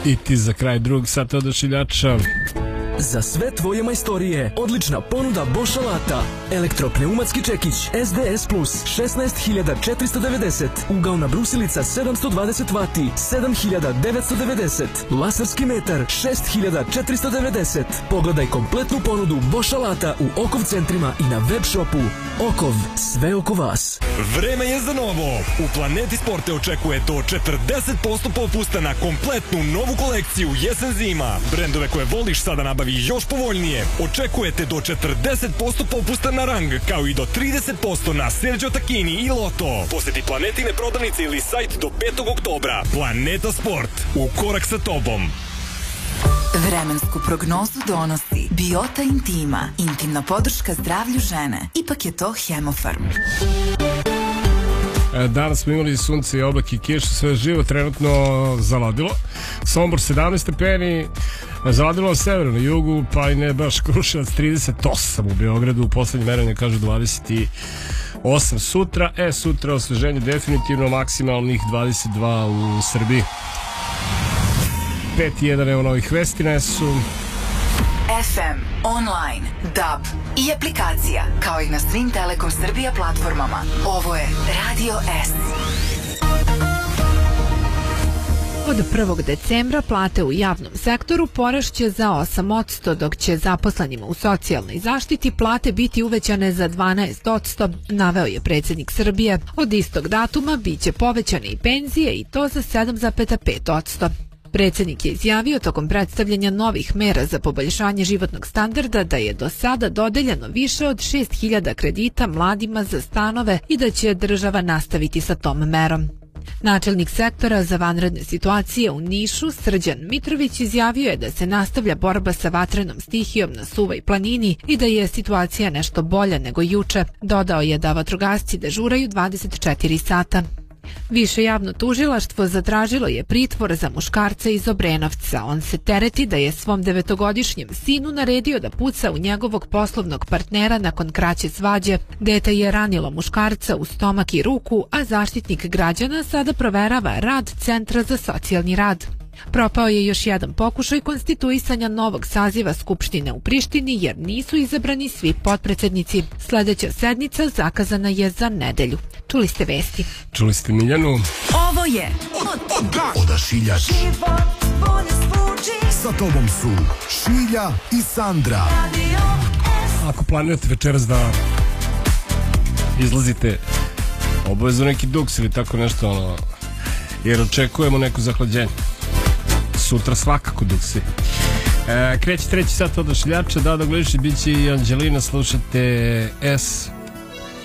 I ti za kraj drugog sata odašiljača. Za sve tvoje majstorije, odlična ponuda Bosch alata. Elektropneumatski čekić SDS Plus 16.490. Ugalna brusilica 720 W 7.990. Laserski metar 6.490. Pogledaj kompletnu ponudu Bosch alata u Okov centrima i na web shopu. Okov, sve oko vas. Vreme je za novo. U Planeti Sport te očekuje do 40% popusta na kompletnu novu kolekciju jesen-zima. Brendove koje voliš sada nabavi još povoljnije. Očekujete do 40% popusta na Rang, kao i do 30% na Sergio Tacchini i Lotto. Poseti Planetine prodavnice ili sajt do 5. oktobra. Planeta Sport. U korak sa tobom. Vremensku prognozu donosi Biota Intima. Intimna podrška zdravlju žene. Ipak je to Hemofarm. Danas smo imali sunce i oblake i kišu, sve živo, trenutno zaladilo. Sombor 17 stepeni, zaladilo na severu, na jugu, pa i ne baš. Kruševac 38 u Beogradu, u poslednje merenje kažu 28 sutra. Sutra osveženje definitivno, maksimalnih 22 u Srbiji. 5.1 evo novih vesti na ESU. FM, online, DAB i aplikacija, kao i na svim Telekom Srbija platformama. Ovo je Radio S. Od 1. decembra plate u javnom sektoru porašće za 8%, dok će zaposlenima u socijalnoj zaštiti plate biti uvećane za 12%, naveo je predsjednik Srbije. Od istog datuma biće povećane i penzije i to za 7,5%. Predsjednik je izjavio tokom predstavljanja novih mera za poboljšanje životnog standarda da je do sada dodeljeno više od 6.000 kredita mladima za stanove i da će država nastaviti sa tom merom. Načelnik sektora za vanredne situacije u Nišu, Srđan Mitrović, izjavio je da se nastavlja borba sa vatrenom stihijom na Suvoj planini i da je situacija nešto bolja nego juče. Dodao je da vatrogasci dežuraju 24 sata. Više javno tužilaštvo zatražilo je pritvor za muškarca iz Obrenovca. On se tereti da je svom 9-godišnjem sinu naredio da puca u njegovog poslovnog partnera nakon kraće svađe. Dete je ranilo muškarca u stomak i ruku, a Zaštitnik građana sada proverava rad Centra za socijalni rad. Propao je još jedan pokušaj konstituisanja novog saziva Skupštine u Prištini jer nisu izabrani svi potpredsednici. Sledeća sednica zakazana je za nedelju. Čuli ste vesti. Čuli ste Miljanu. Ovo je Odašiljač. Sa tobom su Šilja i Sandra. Ako planirate večeras da izlazite, obavezno neki duks ili tako nešto, jer očekujemo neko zahlađenje. Sutra svakako duksi. Kreće treći sat odašiljača, Dado Glišić, bit će i Anđelina, slušate S